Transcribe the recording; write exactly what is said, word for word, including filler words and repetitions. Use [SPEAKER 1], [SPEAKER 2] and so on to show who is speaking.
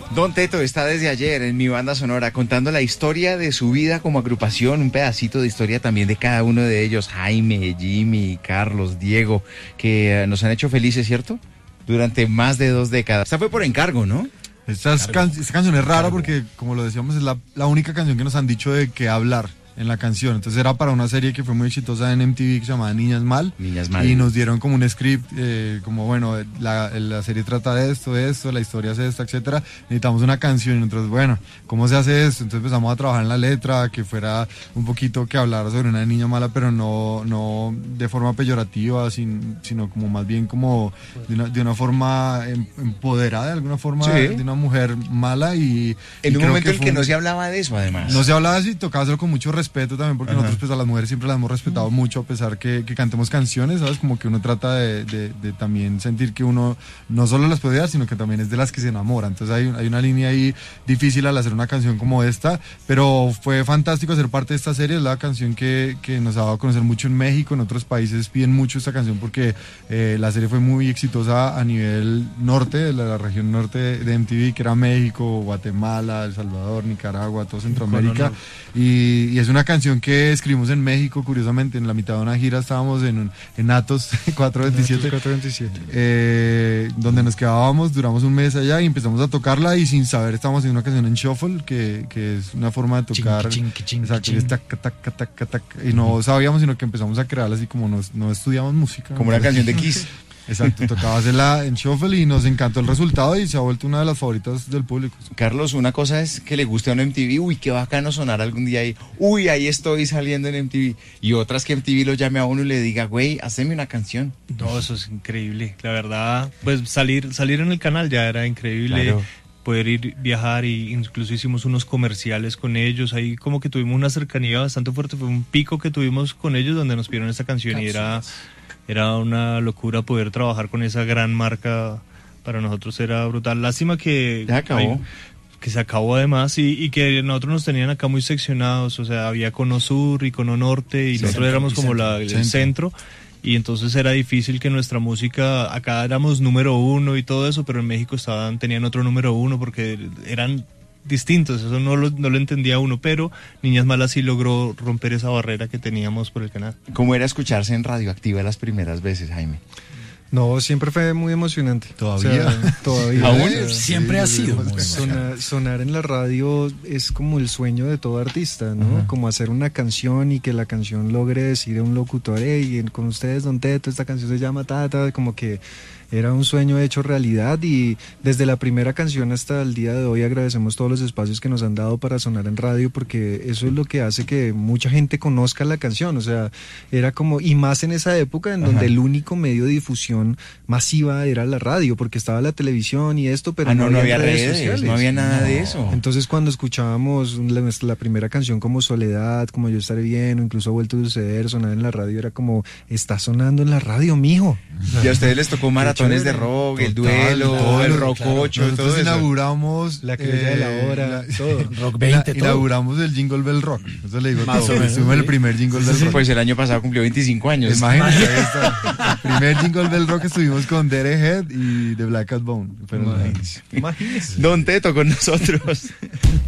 [SPEAKER 1] Don Teto está desde ayer en mi banda sonora contando la historia de su vida como agrupación, un pedacito de historia también de cada uno de ellos, Jaime, Jimmy, Carlos, Diego, que nos han hecho felices, ¿cierto? Durante más de dos décadas. Esta fue por encargo, ¿no?
[SPEAKER 2] Esta, can esta canción es rara porque, como lo decíamos, es la, la única canción que nos han dicho de qué hablar en la canción. Entonces era para una serie que fue muy exitosa en M T V que se llamaba Niñas Mal.
[SPEAKER 1] Niñas Mal.
[SPEAKER 2] Y nos dieron como un script, eh, como bueno, la, la serie trata de esto, de esto, la historia es esta, etcétera. Necesitamos una canción y nosotros, bueno, ¿cómo se hace esto? Entonces empezamos a trabajar en la letra, que fuera un poquito que hablara sobre una niña mala, pero no, no de forma peyorativa, sin, sino como más bien como de una, de una forma empoderada, de alguna forma, sí, de una mujer mala. Y
[SPEAKER 1] en
[SPEAKER 2] y
[SPEAKER 1] un momento en el que
[SPEAKER 2] un,
[SPEAKER 1] no se hablaba de eso, además.
[SPEAKER 2] No se hablaba de eso y tocaba hacerlo con mucho respeto respeto también, porque Ajá. nosotros pues a las mujeres siempre las hemos respetado mucho, a pesar que, que cantemos canciones, ¿sabes? Como que uno trata de, de, de también sentir que uno no solo las puede dar, sino que también es de las que se enamora. Entonces hay, hay una línea ahí difícil al hacer una canción como esta, pero fue fantástico ser parte de esta serie. Es la canción que, que nos ha dado a conocer mucho en México, en otros países piden mucho esta canción porque eh, la serie fue muy exitosa a nivel norte, de la, la región norte de M T V, que era México, Guatemala, El Salvador, Nicaragua, todo Centroamérica. Y, y es una canción que escribimos en México, curiosamente, en la mitad de una gira estábamos en, un, en Atos cuatrocientos veintisiete, eh, donde nos quedábamos, duramos un mes allá y empezamos a tocarla y sin saber estábamos haciendo una canción en shuffle, que, que es una forma de tocar, ching, ching, ching, exacto, ching. Tac, tac, tac, tac, tac, y no sabíamos, sino que empezamos a crearla así como nos, no estudiamos música.
[SPEAKER 1] Como una canción de Kiss.
[SPEAKER 2] Exacto, tocaba hacerla en shuffle y nos encantó el resultado y se ha vuelto una de las favoritas del público.
[SPEAKER 1] Carlos, una cosa es que le guste a un M T V, uy, qué bacano sonar algún día ahí, uy, ahí estoy saliendo en M T V, y otras que M T V lo llame a uno y le diga, güey, haceme una canción.
[SPEAKER 3] No, eso es increíble, la verdad, pues salir, salir en el canal ya era increíble. Claro. Poder ir, viajar, y incluso hicimos unos comerciales con ellos, ahí como que tuvimos una cercanía bastante fuerte, fue un pico que tuvimos con ellos donde nos pidieron esta canción. Canciones. Y era... Era una locura poder trabajar con esa gran marca, para nosotros era brutal. Lástima que...
[SPEAKER 1] Ya acabó.
[SPEAKER 3] Hay, que se acabó además y, y que nosotros nos tenían acá muy seccionados, o sea, había Cono Sur y Cono Norte y sí, nosotros éramos como centro, la, el centro. centro y entonces era difícil que nuestra música, acá éramos número uno y todo eso, pero en México estaban tenían otro número uno porque eran... distintos, eso no lo, no lo entendía uno, pero Niñas Malas sí logró romper esa barrera que teníamos por el canal.
[SPEAKER 1] ¿Cómo era escucharse en Radioactiva las primeras veces, Jaime?
[SPEAKER 4] No, siempre fue muy emocionante.
[SPEAKER 2] ¿Todavía?
[SPEAKER 4] O sea, todavía.
[SPEAKER 1] ¿Aún?
[SPEAKER 4] O sea,
[SPEAKER 5] siempre sí, ha sido.
[SPEAKER 4] Muy sonar, sonar en la radio es como el sueño de todo artista, ¿no? Uh-huh. Como hacer una canción y que la canción logre decir a un locutor, hey, con ustedes, Don Teto, esta canción se llama Tata, como que era un sueño hecho realidad, y desde la primera canción hasta el día de hoy agradecemos todos los espacios que nos han dado para sonar en radio, porque eso es lo que hace que mucha gente conozca la canción. O sea, era como, y más en esa época en Ajá. donde el único medio de difusión masiva era la radio, porque estaba la televisión y esto, pero
[SPEAKER 1] ah, no, no, no había
[SPEAKER 4] redes,
[SPEAKER 1] redes
[SPEAKER 4] sociales.
[SPEAKER 1] No había nada no. de eso.
[SPEAKER 4] Entonces cuando escuchábamos la, la primera canción como Soledad, como Yo Estaré Bien, o incluso Ha Vuelto a Suceder, sonar en la radio, era como, está sonando en la radio, mijo.
[SPEAKER 1] Y a ustedes les tocó maratón de rock, total, el duelo, todo, el rococho,
[SPEAKER 2] claro.
[SPEAKER 1] todo eso.
[SPEAKER 2] Inauguramos
[SPEAKER 4] la criolla eh, de la hora, la, todo.
[SPEAKER 5] Rock veinte,
[SPEAKER 2] todo. Inauguramos el Jingle Bell Rock. Eso le digo Más todo. Estuvimos el primer Jingle
[SPEAKER 1] sí,
[SPEAKER 2] Bell
[SPEAKER 1] sí,
[SPEAKER 2] Rock.
[SPEAKER 1] Pues el año pasado cumplió veinticinco años.
[SPEAKER 2] Imagínate, el primer Jingle Bell Rock estuvimos con Derek Head y The Black Cat Bone. Pero
[SPEAKER 1] Imagínese. Don Teto con nosotros.